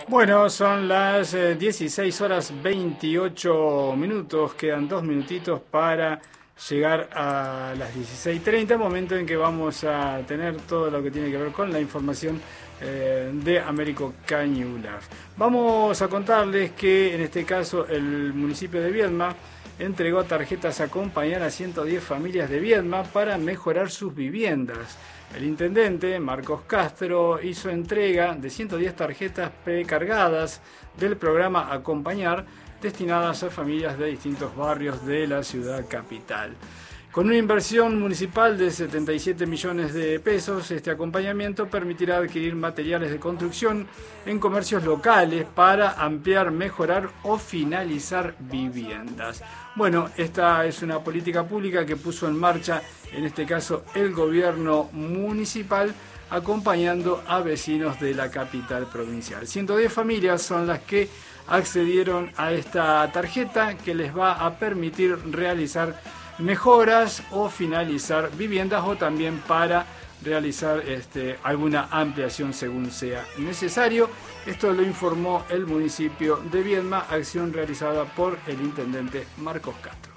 Bueno, son las 16 horas 28 minutos, quedan 2 minutitos para llegar a las 16:30, momento en que vamos a tener todo lo que tiene que ver con la información de Américo Cañulas. Vamos a contarles que en este caso el municipio de Viedma entregó tarjetas a acompañar a 110 familias de Viedma para mejorar sus viviendas. El intendente, Marcos Castro, hizo entrega de 110 tarjetas precargadas del programa Acompañar, destinadas a familias de distintos barrios de la ciudad capital. Con una inversión municipal de 77 millones de pesos, este acompañamiento permitirá adquirir materiales de construcción en comercios locales para ampliar, mejorar o finalizar viviendas. Bueno, esta es una política pública que puso en marcha, en este caso, el gobierno municipal, acompañando a vecinos de la capital provincial. 110 familias son las que accedieron a esta tarjeta que les va a permitir realizar mejoras o finalizar viviendas o también para realizar alguna ampliación según sea necesario. Esto lo informó el municipio de Viedma, acción realizada por el intendente Marcos Castro.